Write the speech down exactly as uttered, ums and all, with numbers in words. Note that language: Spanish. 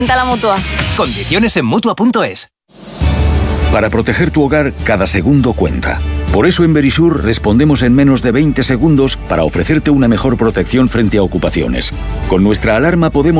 La Mutua. Condiciones en Mutua punto es. Para proteger tu hogar, cada segundo cuenta. Por eso en Verisur respondemos en menos de veinte segundos para ofrecerte una mejor protección frente a ocupaciones. Con nuestra alarma podemos